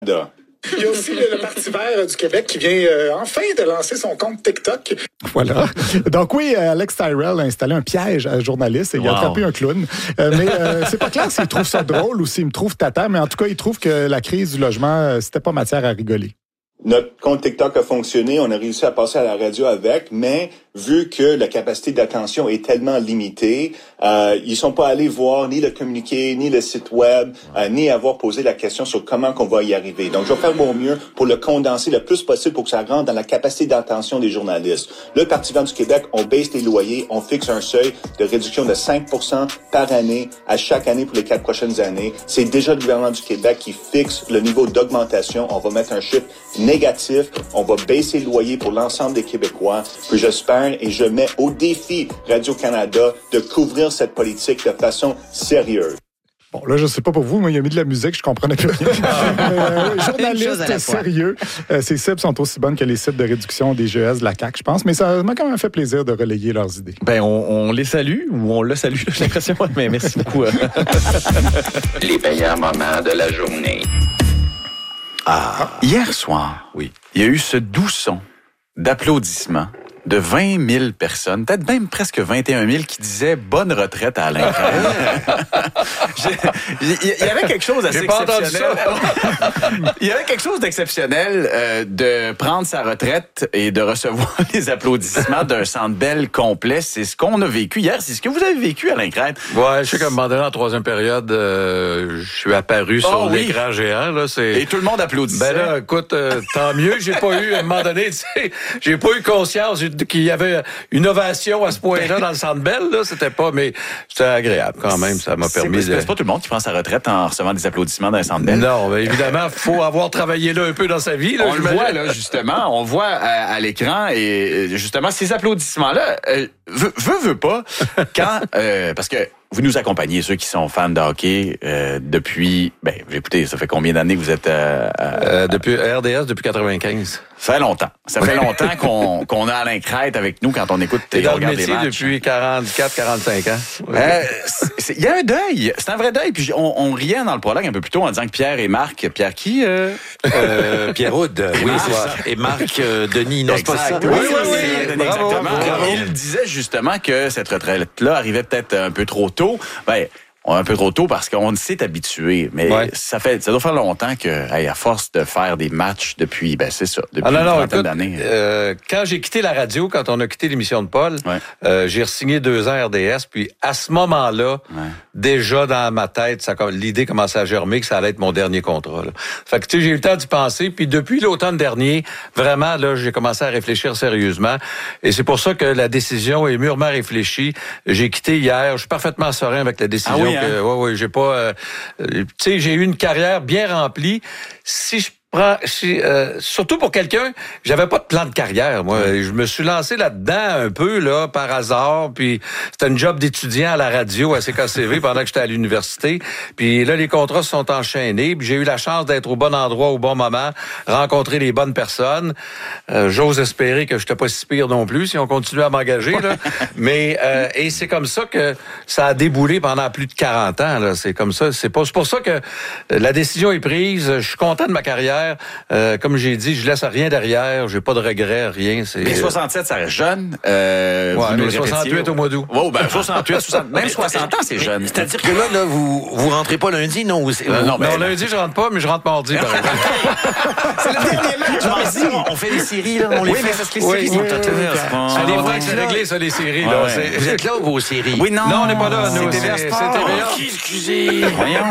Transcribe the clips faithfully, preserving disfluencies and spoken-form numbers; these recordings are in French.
Il y a aussi le, le Parti vert du Québec qui vient euh, enfin de lancer son compte TikTok. Voilà. Donc oui, Alex Tyrell a installé un piège à un journaliste et il wow. a attrapé un clown. Euh, mais euh, c'est pas clair s'il trouve ça drôle ou s'il me trouve tata, mais en tout cas, il trouve que la crise du logement, euh, c'était pas matière à rigoler. Notre compte TikTok a fonctionné, on a réussi à passer à la radio avec, mais vu que la capacité d'attention est tellement limitée, euh, ils sont pas allés voir ni le communiqué, ni le site web, euh, ni avoir posé la question sur comment qu'on va y arriver. Donc, je vais faire mon mieux pour le condenser le plus possible pour que ça rentre dans la capacité d'attention des journalistes. Le Parti vert du Québec, on baisse les loyers, on fixe un seuil de réduction de cinq pour cent par année à chaque année pour les quatre prochaines années. C'est déjà le gouvernement du Québec qui fixe le niveau d'augmentation. On va mettre un chiffre négatif. On va baisser le loyer pour l'ensemble des Québécois. Puis j'espère et je mets au défi Radio-Canada de couvrir cette politique de façon sérieuse. Bon, là, je sais pas pour vous, mais il a mis de la musique, je comprenais plus rien. euh, journaliste sérieux. Euh, ces cibles sont aussi bonnes que les cibles de réduction des G E S de la C A Q, je pense, mais ça m'a quand même fait plaisir de relayer leurs idées. Ben, on, on les salue, ou on le salue, j'ai l'impression, mais merci beaucoup. Les meilleurs moments de la journée. Ah, hier soir, oui, il y a eu ce doux son d'applaudissements de vingt mille personnes, peut-être même presque vingt et un mille, qui disaient « bonne retraite à Alain Crème ». Il y avait quelque chose d'assez exceptionnel. Il y avait quelque chose d'exceptionnel euh, de prendre sa retraite et de recevoir les applaudissements d'un Centre Bell complet. C'est ce qu'on a vécu hier. C'est ce que vous avez vécu, Alain Crête. Ouais, je sais qu'à un moment donné, en troisième période, euh, je suis apparu sur oh, oui. l'écran géant. Là, c'est... Et tout le monde applaudissait. Ben là, écoute, euh, tant mieux. J'ai pas eu, à un moment donné, tu sais, j'ai pas eu conscience qu'il y avait une ovation à ce point-là dans le Centre Bell, là, c'était pas, mais c'était agréable quand même, ça m'a permis c'est, de... C'est pas tout le monde qui prend sa retraite en recevant des applaudissements dans un Centre Bell. Non, mais évidemment, faut avoir travaillé là un peu dans sa vie. Là, on le voit, là, justement, on voit à, à l'écran, et justement, ces applaudissements-là, euh, veut, veut, veut pas, quand, euh, parce que vous nous accompagnez, ceux qui sont fans de hockey, euh, depuis, ben, écoutez, ça fait combien d'années que vous êtes euh, euh, depuis R D S depuis quatre-vingt-quinze. Ça fait longtemps. Ça fait longtemps qu'on, qu'on a Alain Crête avec nous quand on écoute et on regarde les matchs. Depuis quarante-quatre quarante-cinq ans. Il euh, y a un deuil. C'est un vrai deuil. Puis on, on riait dans le prologue un peu plus tôt en disant que Pierre et Marc... Pierre qui? Euh... Euh, Pierre Houd. Oui, et Marc euh, Denis. Non, c'est pas ça. Oui, oui, oui. oui. oui. Exactement. Bravo. Il disait justement que cette retraite-là arrivait peut-être un peu trop tôt. Ben, un peu trop tôt parce qu'on s'est habitué, mais ouais. ça fait ça doit faire longtemps que, hey, à force de faire des matchs depuis, ben c'est ça, depuis ah non, une trentaine écoute, d'années. Euh, quand j'ai quitté la radio, quand on a quitté l'émission de Paul, ouais. euh, j'ai re-signé deux ans R D S, puis à ce moment-là, ouais. déjà dans ma tête, ça, l'idée commençait à germer que ça allait être mon dernier contrat. Là. Fait que tu sais, j'ai eu le temps d'y penser, puis depuis l'automne dernier, vraiment là, j'ai commencé à réfléchir sérieusement, et c'est pour ça que la décision est mûrement réfléchie. J'ai quitté hier, je suis parfaitement serein avec la décision. Ah oui, hein? que, ouais, ouais, j'ai pas, euh, tu sais, j'ai eu une carrière bien remplie. Si je prends, si, euh, surtout pour quelqu'un, j'avais pas de plan de carrière, moi. Ouais. Je me suis lancé là-dedans un peu, là, par hasard, puis c'était un job d'étudiant à la radio à C K C V pendant que j'étais à l'université. Puis là, les contrats se sont enchaînés, puis j'ai eu la chance d'être au bon endroit au bon moment, rencontrer les bonnes personnes. Euh, j'ose espérer que je n'étais pas si pire non plus si on continue à m'engager, là. Mais, euh, et c'est comme ça que ça a déboulé pendant plus de quarante ans, là. C'est comme ça. C'est pas, c'est pour ça que la décision est prise. Je suis content de ma carrière. Euh, comme j'ai dit, je laisse rien derrière. J'ai pas de regrets, rien. C'est... Mais soixante-sept, ça reste jeune. Euh, ouais, mais soixante-huit au mois d'août. Oh, ben soixante-huit, soixante, même soixante ans, c'est mais, jeune. C'est-à-dire que là, là, vous vous rentrez pas lundi, non? Vous, euh, non, non, lundi, je rentre pas, mais je rentre mardi, par exemple. C'est le dernier match. On, on fait les séries, là. On les oui, fait. mais parce que les séries oui, sont oui, à tenir. C'est des fois que c'est réglé, ça, les séries. Là. Ouais. Vous êtes là ou vos séries? Oui, non. Non, on n'est pas là. Nous, c'est T V A Sport. Excusez.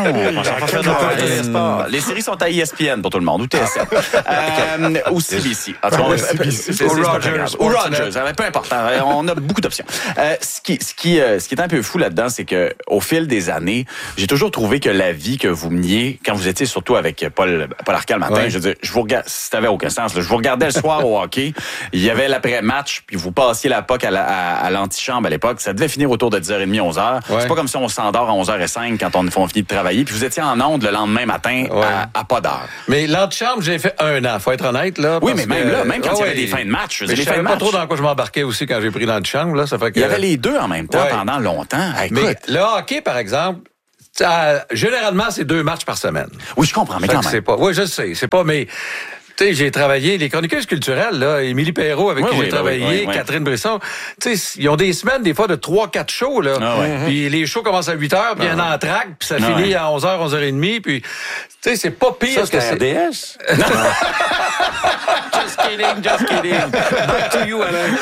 Voyons. Les séries sont à E S P N pour tout le monde, ou T S N. Euh, ou C B C. Ou Rogers. Ou Rogers. Peu importe. On a beaucoup d'options. Euh, ce, qui, ce, qui, ce qui est un peu fou là-dedans, c'est que au fil des années, j'ai toujours trouvé que la vie que vous meniez, quand vous étiez surtout avec Paul, Paul Arcand le matin, ouais. je veux dire, je vous regardais, ça n'avait aucun sens. Là, je vous regardais le soir au hockey. Il y avait l'après-match, puis vous passiez la puck à, la, à, à l'antichambre à l'époque. Ça devait finir autour de dix heures trente, onze heures. Ouais. C'est pas comme si on s'endort à onze heures cinq quand on, on finit de travailler. Puis vous étiez en onde le lendemain matin ouais. à, à pas d'heure. Mais l'antichambre, j'ai fait un an, faut être honnête, là. Oui, mais même que, là, même quand oh, il y avait ouais, des fins de match, je, mais je savais pas trop dans quoi je m'embarquais aussi quand j'ai pris l'antichambre, là. Ça fait que... Il y avait les deux en même temps ouais. pendant longtemps. Écoute. Mais le hockey, par exemple, Ça, généralement, c'est deux matchs par semaine. Oui, je comprends, mais quand même. C'est pas, oui, je sais, c'est pas, mais... Tu sais, j'ai travaillé, les chroniqueuses culturelles, là, Émilie Perrault, avec oui, qui oui, j'ai travaillé, oui, oui, Catherine oui. Brisson, tu sais, ils ont des semaines, des fois, de trois quatre shows, là. Ah, ouais. Puis les shows commencent à huit heures, puis il y en a en track, puis ça ah, finit ouais. à onze heures, onze heures trente, puis, tu sais, c'est pas pire ça, que c'est... R D S? Just kidding, just kidding. Back to you, Alain.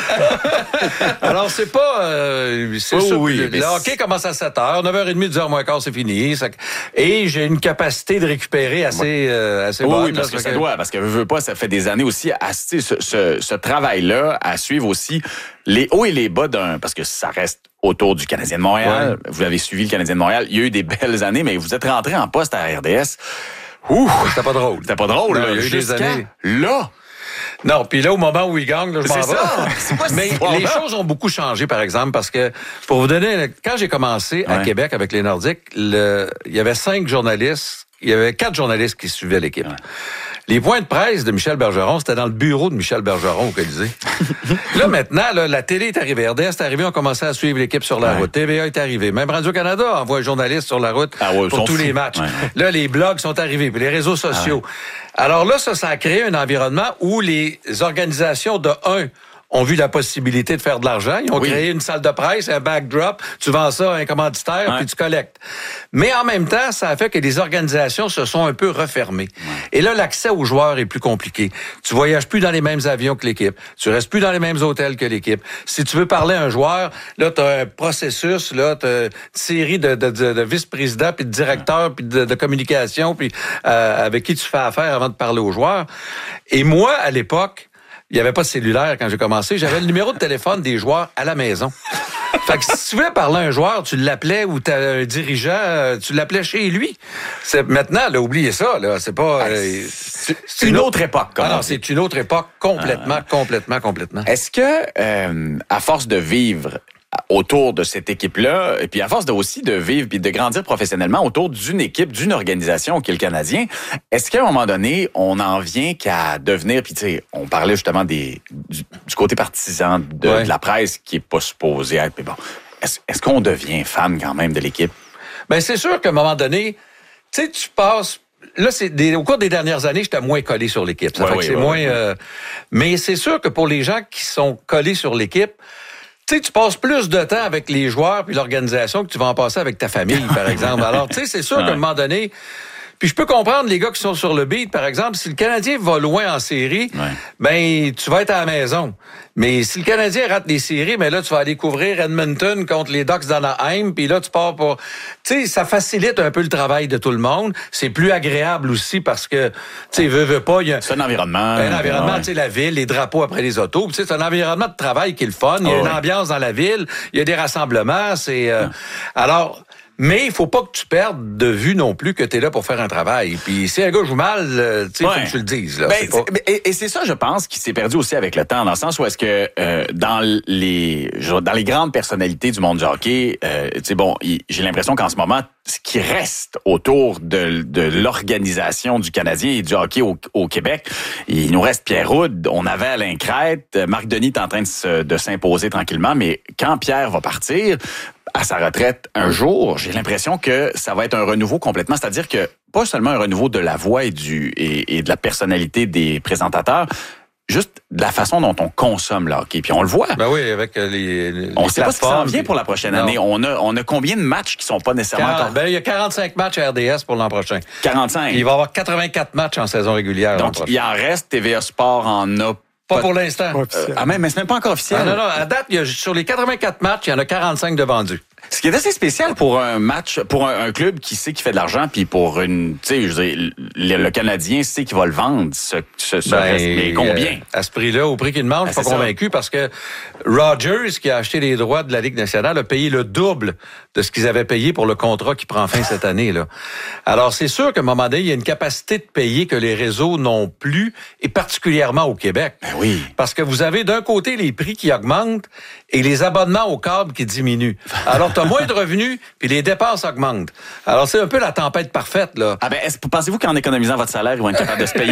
Alors, c'est pas... Euh, c'est oh, ça, oui, le, le hockey commence à sept heures, neuf heures trente, dix heures moins quart, c'est fini. Ça, et j'ai une capacité de récupérer assez, ouais. euh, assez oh, bonne. Oui, parce là, que ça que... doit, parce que veux, veux pas, ça fait des années aussi à ce, ce, ce travail-là, à suivre aussi les hauts et les bas d'un... Parce que ça reste autour du Canadien de Montréal. Ouais. Vous avez suivi le Canadien de Montréal. Il y a eu des belles années, mais vous êtes rentré en poste à R D S. Ouh! C'était pas drôle. C'était pas drôle, non, là. Il y a eu des années. Là! Non, puis là, au moment où il gagne, là, je m'en vais. C'est pas Mais les choses ont beaucoup changé, par exemple, parce que, pour vous donner, quand j'ai commencé à ouais. Québec avec les Nordiques, le, il y avait cinq journalistes, il y avait quatre journalistes qui suivaient l'équipe. Ouais. Les points de presse de Michel Bergeron, c'était dans le bureau de Michel Bergeron au Colisée. Là, maintenant, là, la télé est arrivée, R D S est arrivé, on commençait à suivre l'équipe sur la ouais. route. T V A est arrivé. Même Radio-Canada envoie un journaliste sur la route ah ouais, pour tous fous. les matchs. Ouais. Là, les blogs sont arrivés, puis les réseaux sociaux. Ah ouais. Alors là, ça, ça a créé un environnement où les organisations de un ont vu la possibilité de faire de l'argent. Ils ont oui. créé une salle de presse, un backdrop. Tu vends ça à un commanditaire, ouais. puis tu collectes. Mais en même temps, ça a fait que les organisations se sont un peu refermées. Ouais. Et là, l'accès aux joueurs est plus compliqué. Tu voyages plus dans les mêmes avions que l'équipe. Tu restes plus dans les mêmes hôtels que l'équipe. Si tu veux parler à un joueur, là, tu as un processus, là, tu as une série de, de, de, de vice-présidents, puis de directeurs, ouais. puis de, de communication, puis euh, avec qui tu fais affaire avant de parler aux joueurs. Et moi, à l'époque, il n'y avait pas de cellulaire quand j'ai commencé. J'avais le numéro de téléphone des joueurs à la maison. Fait que si tu voulais parler à un joueur, tu l'appelais ou t'as un dirigeant, tu l'appelais chez lui. C'est, maintenant, là, oubliez ça, là. C'est pas... Ah, euh, c'est, c'est une autre époque. Ah non, c'est une autre époque complètement, ah. complètement, complètement. Est-ce que, euh, à force de vivre autour de cette équipe-là, et puis à force de aussi de vivre puis de grandir professionnellement autour d'une équipe, d'une organisation qui est le Canadien, est-ce qu'à un moment donné, on en vient qu'à devenir, puis tu sais, on parlait justement des du, du côté partisan de, ouais. de la presse qui est pas supposé être, mais bon, est-ce, est-ce qu'on devient fan quand même de l'équipe? Ben c'est sûr qu'à un moment donné, tu sais, tu passes... Là, c'est des, au cours des dernières années, j'étais moins collé sur l'équipe. Ça ouais, fait oui, que c'est ouais, moins... Ouais. Euh, mais c'est sûr que pour les gens qui sont collés sur l'équipe, tu sais, tu passes plus de temps avec les joueurs puis l'organisation que tu vas en passer avec ta famille, par exemple. Alors, tu sais, c'est sûr ouais. qu'à un moment donné... Puis je peux comprendre les gars qui sont sur le beat, par exemple, si le Canadien va loin en série, ouais. ben tu vas être à la maison. Mais si le Canadien rate les séries, mais là tu vas aller couvrir Edmonton contre les Ducks d'Anaheim, puis là tu pars pour... Tu sais, ça facilite un peu le travail de tout le monde. C'est plus agréable aussi parce que, tu sais, veut, veut pas... Y a c'est un environnement. Un environnement, ouais. tu sais, la ville, les drapeaux après les autos. Tu sais, c'est un environnement de travail qui est le fun. Il y a oh, une ouais. ambiance dans la ville, il y a des rassemblements. C'est euh... ouais. Alors... Mais il faut pas que tu perdes de vue non plus que tu es là pour faire un travail. Puis si un gars joue mal, euh, tu sais, ouais. faut que tu le dises. Là. Ben, c'est pas... et, et c'est ça, je pense, qui s'est perdu aussi avec le temps, dans le sens où est-ce que euh, dans les dans les grandes personnalités du monde du hockey, euh, tu sais, bon, y, j'ai l'impression qu'en ce moment, ce qui reste autour de, de l'organisation du Canadien et du hockey au, au Québec, il nous reste Pierre Houde, on avait Alain Crête, Marc Denis est en train de, se, de s'imposer tranquillement, mais quand Pierre va partir à sa retraite un jour, j'ai l'impression que ça va être un renouveau complètement, c'est-à-dire que pas seulement un renouveau de la voix et du et, et de la personnalité des présentateurs, juste de la façon dont on consomme le hockey. Puis on le voit. Ben oui, avec les, les on ne sait pas ce qui s'en vient pour la prochaine non. année. On a, on a combien de matchs qui sont pas nécessairement... quarante, ben, il y a quarante-cinq matchs à R D S pour l'an prochain. quarante-cinq. Il va y avoir quatre-vingt-quatre matchs en saison régulière. Donc, il en reste. T V A Sport en a... Pas, pas pour l'instant. Euh, ah, même, mais c'est même pas encore officiel. Ah, non, non, à date, il y a, sur les quatre-vingt-quatre matchs, il y en a quarante-cinq de vendus. Ce qui est assez spécial pour un match, pour un, un club qui sait qu'il fait de l'argent, puis pour une, tu sais, je veux dire, le, le Canadien sait qu'il va le vendre, ce, ce, ce ben, reste. Mais combien? À, à ce prix-là, au prix qu'il demande, je suis pas convaincu ça. Parce que Rogers, qui a acheté les droits de la Ligue nationale, a payé le double de ce qu'ils avaient payé pour le contrat qui prend fin cette année, là. Alors, c'est sûr qu'à un moment donné, il y a une capacité de payer que les réseaux n'ont plus, et particulièrement au Québec. Ben oui. Parce que vous avez d'un côté les prix qui augmentent et les abonnements au câble qui diminuent. Alors, tu as moins de revenus, puis les dépenses augmentent. Alors, c'est un peu la tempête parfaite, là. Ah ben, est-ce, pensez-vous qu'en économisant votre salaire, ils vont être capables de se payer?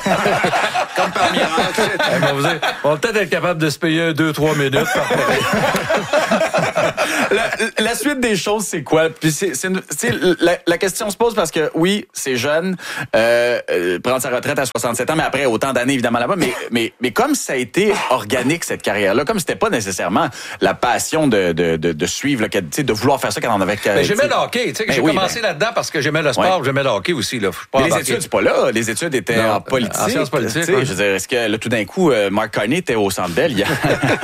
Comme par miracle. On va peut-être être capable de se payer deux, trois minutes. la, la suite des choses, c'est quoi? Puis c'est, c'est, c'est la, la question se pose parce que oui, c'est jeune, euh, euh, prendre sa retraite à soixante-sept ans, mais après autant d'années évidemment là-bas. Mais mais mais comme ça a été organique cette carrière-là, comme c'était pas nécessairement la passion de de de, de suivre, là, que, de vouloir faire ça quand on avait. Mais j'aimais le hockey, tu sais, que j'ai oui, commencé ben, là-dedans parce que j'aimais le sport, ouais. j'aimais le hockay aussi là. Pas mais les études, c'est pas là. Les études étaient non, en politique. En sciences politiques. Ouais. Je veux dire, est-ce que là, tout d'un coup, euh, Mark Carney était au Centre Bell? A...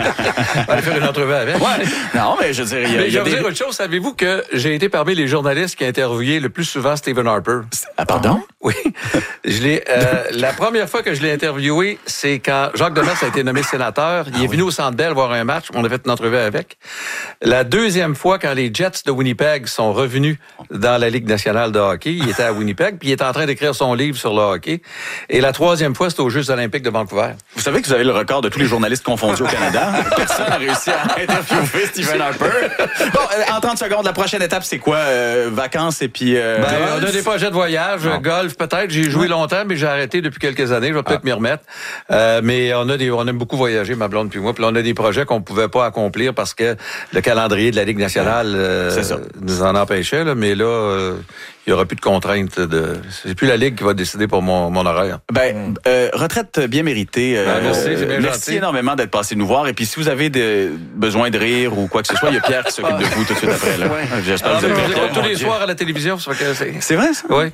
on allait faire une entrevue avec. Ouais. Non, mais je veux dire, il y a, mais il y a je veux des... dire autre chose. Savez-vous que j'ai été parmi les journalistes qui ont interviewé le plus souvent Stephen Harper? Ah, pardon? Oui. Je l'ai, euh, la première fois que je l'ai interviewé, c'est quand Jacques Demers a été nommé sénateur. Il ah, est venu oui. au Centre Bell voir un match. On a fait une entrevue avec. La deuxième fois, quand les Jets de Winnipeg sont revenus dans la Ligue nationale de hockey, il était à Winnipeg, puis il était en train d'écrire son livre sur le hockey. Et la troisième fois, c'était aux Jeux olympiques de Vancouver. Vous savez que vous avez le record de tous les journalistes confondus au Canada? Personne n'a réussi à interviewer Stephen Harper. Bon, en trente secondes, la prochaine étape, c'est quoi? Euh, vacances et puis... Euh, ben, on a des projets de voyage, non. golf peut-être. J'ai joué oui. longtemps, mais j'ai arrêté depuis quelques années. Je vais peut-être ah. m'y remettre. Euh, mais on a des, on aime beaucoup voyager, ma blonde puis moi. Puis là, on a des projets qu'on pouvait pas accomplir parce que le calendrier de la Ligue nationale euh, nous en empêchait. Là, mais là, euh, il n'y aura plus de contraintes. De... C'est plus la Ligue qui va décider pour mon, mon horaire. Ben, euh, retraite bien méritée. Euh, ben, merci, c'est bien merci gentil. énormément d'être passé nous voir. Et puis, si vous avez de, besoin de rire ou quoi que ce soit, il y a Pierre qui s'occupe de vous tout de suite après. Là. Ouais. J'espère Alors, que vous avez tous les soirs à la télévision. Ça fait que c'est... c'est vrai, ça? Oui. Ah,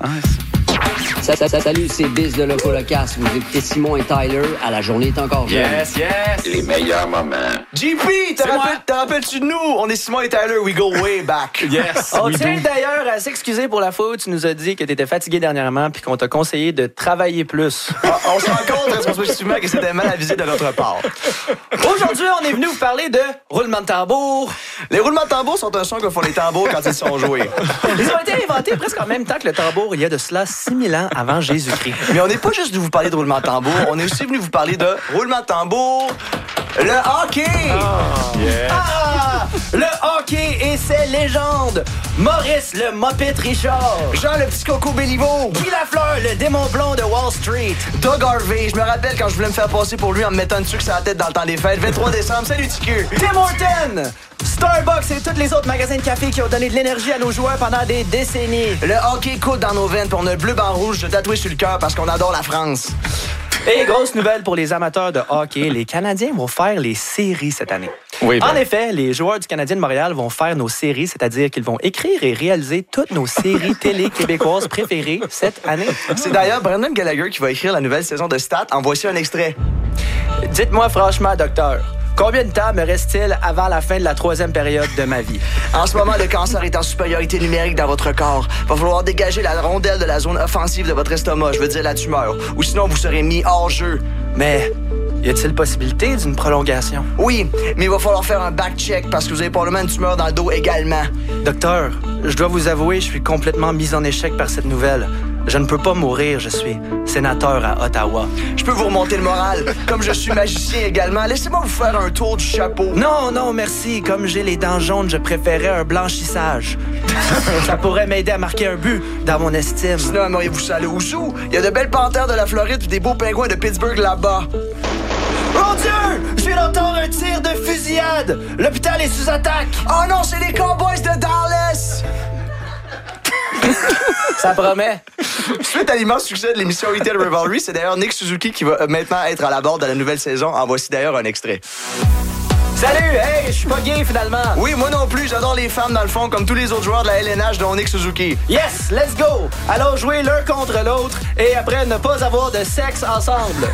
ça, ça, ça, salut, c'est Biz de Loco Locas. Vous écoutez Simon et Tyler à La Journée est encore jeune. Yes, yes! Les meilleurs moments. J P, te, rappelles, te rappelles-tu de nous? On est Simon et Tyler, we go way back. Yes! On tient do. d'ailleurs à s'excuser pour la fois où tu nous as dit que tu étais fatigué dernièrement puis qu'on t'a conseillé de travailler plus. Ah, on se rend compte respectivement que c'était mal avisé de notre part. Aujourd'hui, on est venu vous parler de roulement de tambour. Les roulements de tambour sont un son que font les tambours quand ils sont joués. Ils ont été inventés presque en même temps que le tambour, il y a de cela six mille ans avant Jésus-Christ. Mais on n'est pas juste venu vous parler de roulement de tambour, on est aussi venu vous parler de roulement de tambour, le hockey! Oh, yeah. Ah! Le hockey et ses légendes! Maurice le Mopette Richard! Jean le petit Coco Béliveau! Guy Lafleur, le démon blond de Wall Street! Doug Harvey, je me rappelle quand je voulais me faire passer pour lui en me mettant une sucre sur la tête dans le temps des fêtes. vingt-trois décembre, salut T Q! Tim Horton! Starbucks et tous les autres magasins de café qui ont donné de l'énergie à nos joueurs pendant des décennies. Le hockey coule dans nos veines, puis on a le bleu, blanc, rouge tatoué sur le cœur parce qu'on adore la France. Et grosse nouvelle pour les amateurs de hockey, les Canadiens vont faire les séries cette année. Oui, ben. En effet, les joueurs du Canadien de Montréal vont faire nos séries, c'est-à-dire qu'ils vont écrire et réaliser toutes nos séries télé québécoises préférées cette année. C'est d'ailleurs Brendan Gallagher qui va écrire la nouvelle saison de Stat. En voici un extrait. Dites-moi franchement, docteur, combien de temps me reste-t-il avant la fin de la troisième période de ma vie? En ce moment, le cancer est en supériorité numérique dans votre corps. Va falloir dégager la rondelle de la zone offensive de votre estomac, je veux dire la tumeur. Ou sinon, vous serez mis hors jeu. Mais y a-t-il possibilité d'une prolongation? Oui, mais il va falloir faire un back-check parce que vous avez probablement une tumeur dans le dos également. Docteur, je dois vous avouer, je suis complètement mis en échec par cette nouvelle. Je ne peux pas mourir, je suis sénateur à Ottawa. Je peux vous remonter le moral. Comme je suis magicien également, laissez-moi vous faire un tour du chapeau. Non, non, merci. Comme j'ai les dents jaunes, je préférais un blanchissage. Ça pourrait m'aider à marquer un but dans mon estime. Sinon, aimeriez-vous ça aller au zoo? Il y a de belles panthères de la Floride et des beaux pingouins de Pittsburgh là-bas. Mon Dieu! Je viens d'entendre un tir de fusillade! L'hôpital est sous attaque! Oh non, c'est les Cowboys de Dallas! Ça promet. Suite à l'immense succès de l'émission Retail Rivalry, c'est d'ailleurs Nick Suzuki qui va maintenant être à la barre de la nouvelle saison. En voici d'ailleurs un extrait. Salut! Hey, je suis pas gay finalement! Oui, moi non plus, j'adore les femmes dans le fond, comme tous les autres joueurs de la L N H, dont Nick Suzuki. Yes, let's go! Allons jouer l'un contre l'autre et après ne pas avoir de sexe ensemble.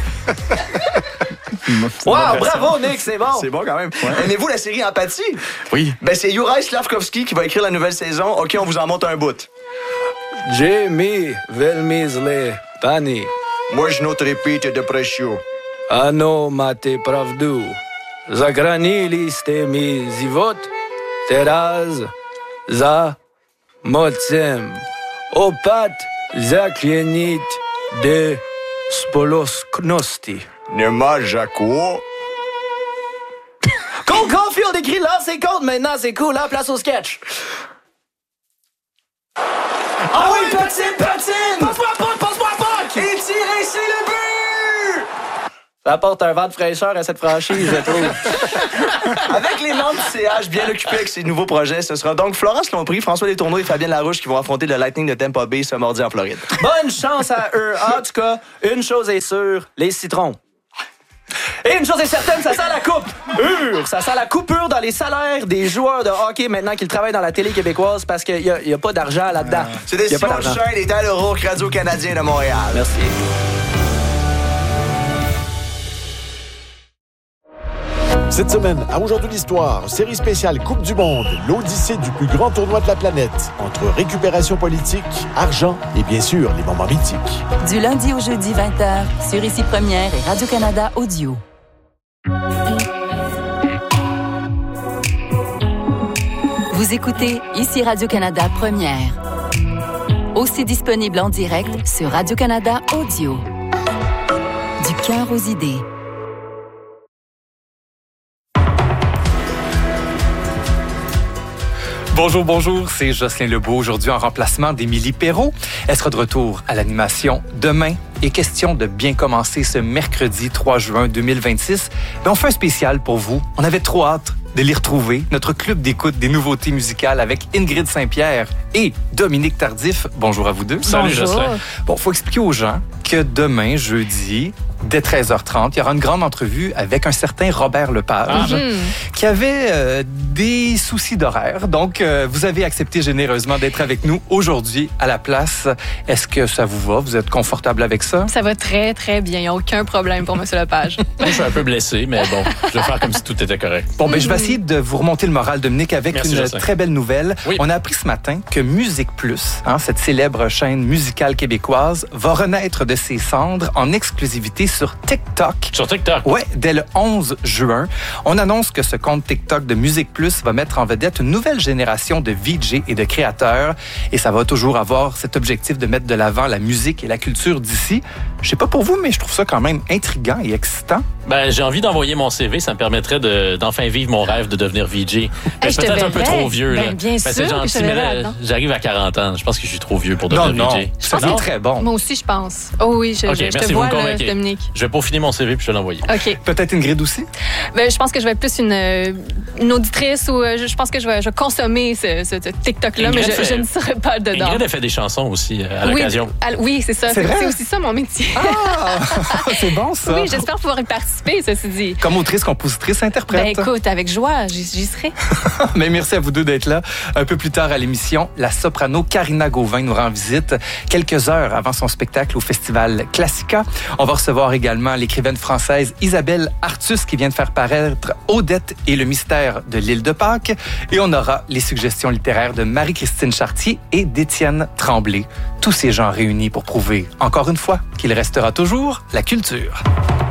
Wow, bravo Nick, c'est bon! C'est bon quand même. Ouais. Aimez-vous la série Empathie? Oui. Ben c'est Juraj Slavkovski qui va écrire la nouvelle saison. OK, on vous en monte un bout. Jamie Velmisle Pani. Можно трепите депрессию. Ano mate pravdu. Zagranili ste mi zivot. Teraz za mocem. Opat zaklienit de spolosknosti. Nema Jaco. Cole Caulfield écrit là, c'est compte maintenant, c'est cool, hein, place au sketch. Ah oui, patine, patine! Passe-moi pas, passe-moi pas! Et tirez, c'est le but! Ça apporte un vent de fraîcheur à cette franchise, je trouve. Avec les membres du C H bien occupés avec ces nouveaux projets, ce sera donc Florence Lompré, François Letourneau et Fabienne Larouche qui vont affronter le Lightning de Tampa Bay ce mardi en Floride. Bonne chance à eux. En tout cas, une chose est sûre, les citrons. Et une chose est certaine, ça sent la coupe. Ur, ça sent la coupure dans les salaires des joueurs de hockey maintenant qu'ils travaillent dans la télé québécoise parce qu'il n'y a, a pas d'argent là-dedans. C'est des Simon Duchesne et Tyler Rourke, Radio-Canadien de Montréal. Merci. Cette semaine, à Aujourd'hui l'Histoire, série spéciale Coupe du Monde, l'odyssée du plus grand tournoi de la planète, entre récupération politique, argent et bien sûr les moments mythiques. Du lundi au jeudi vingt heures, sur Ici Première et Radio-Canada Audio. Vous écoutez Ici Radio-Canada Première. Aussi disponible en direct sur Radio-Canada Audio. Du cœur aux idées. Bonjour, bonjour, c'est Jocelyn Lebeau, aujourd'hui en remplacement d'Émilie Perrault. Elle sera de retour à l'animation demain. Et question de bien commencer ce mercredi trois juin deux mille vingt-six, bien, on fait un spécial pour vous. On avait trop hâte de les retrouver. Notre club d'écoute des nouveautés musicales avec Ingrid Saint-Pierre et Dominique Tardif. Bonjour à vous deux. Salut, Jocelyn. Bon, faut expliquer aux gens que demain, jeudi, dès treize heures trente, il y aura une grande entrevue avec un certain Robert Lepage mm-hmm. qui avait euh, des soucis d'horaire. Donc, euh, vous avez accepté généreusement d'être avec nous aujourd'hui à la place. Est-ce que ça vous va? Vous êtes confortable avec ça? Ça va très, très bien. Il n'y a aucun problème pour M. Lepage. Moi, je suis un peu blessé, mais bon, je vais faire comme si tout était correct. Bon, ben, mm-hmm. je vais essayer de vous remonter le moral, Dominique, avec Merci, une Jocelyn. Très belle nouvelle. Oui. On a appris ce matin que Musique Plus, hein, cette célèbre chaîne musicale québécoise, va renaître de ses cendres en exclusivité sur TikTok. Sur TikTok? Oui, dès le onze juin. On annonce que ce compte TikTok de Musique Plus va mettre en vedette une nouvelle génération de V J et de créateurs. Et ça va toujours avoir cet objectif de mettre de l'avant la musique et la culture d'ici. Je sais pas pour vous, mais je trouve ça quand même intriguant et excitant. Ben, j'ai envie d'envoyer mon C V. Ça me permettrait de, d'enfin vivre mon rêve de devenir V J. Ben, je peut-être un peu trop vieux. Ben, là. Bien ben, sûr c'est gentil, mais là, j'arrive à quarante ans. Je pense que je suis trop vieux pour devenir non, V J. Non, je pense que c'est très bon. Moi aussi, je pense. Oh oui, je, okay, je, je te vois, là, Dominique. Je vais peaufiner mon C V puis je vais l'envoyer. OK. Peut-être Ingrid aussi? Ben, je pense que je vais être plus une, une auditrice ou je, je pense que je vais, je vais consommer ce, ce, ce TikTok-là, Ingrid mais je, fait, je ne serai pas dedans. Ingrid a fait des chansons aussi à l'occasion. Oui, oui c'est ça. C'est, c'est, c'est aussi ça mon métier. Ah! C'est bon, ça. Oui, j'espère pouvoir y participer, ceci dit. Comme autrice, compositrice, interprète. Ben écoute, avec joie, j'y, j'y serai. Mais merci à vous deux d'être là. Un peu plus tard à l'émission, la soprano Karina Gauvin nous rend visite quelques heures avant son spectacle au Festival Classica. On va recevoir également l'écrivaine française Isabelle Artus qui vient de faire paraître Odette et le mystère de l'île de Pâques. Et on aura les suggestions littéraires de Marie-Christine Chartier et d'Étienne Tremblay. Tous ces gens réunis pour prouver, encore une fois, qu'il restera toujours la culture.